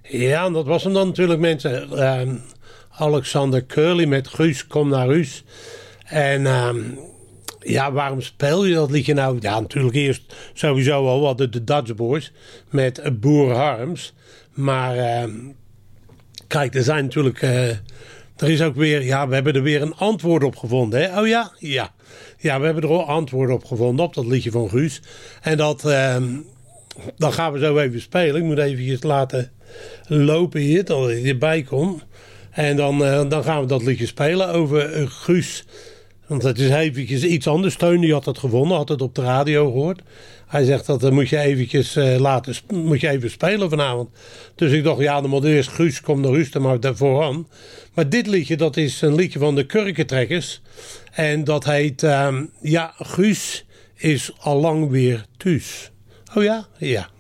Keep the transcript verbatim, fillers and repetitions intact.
Ja, en dat was hem dan natuurlijk, mensen. Uh, Alexander Curly met Guus, kom naar huis. En uh, ja, waarom speel je dat liedje nou? Ja, natuurlijk eerst sowieso al hadden de Dutch Boys met Boer Harms. Maar uh, kijk, er zijn natuurlijk... Uh, er is ook weer... Ja, we hebben er weer een antwoord op gevonden. Hè? Oh ja? Ja. Ja, we hebben er al antwoorden op gevonden op dat liedje van Guus. En dat... Uh, dan gaan we zo even spelen. Ik moet even laten lopen hier, dat ik erbij kom. En dan, uh, dan gaan we dat liedje spelen over uh, Guus. Want het is eventjes iets anders. Teun die had het gevonden, had het op de radio gehoord. Hij zegt dat uh, moet je eventjes uh, laten, moet je even spelen vanavond. Dus ik dacht, ja, dan moet eerst Guus, kom naar Guus, maar daarvoor aan. Maar dit liedje, dat is een liedje van de Kurkentrekkers. En dat heet, uh, ja, Guus is al lang weer thuis. Oh ja? Ja.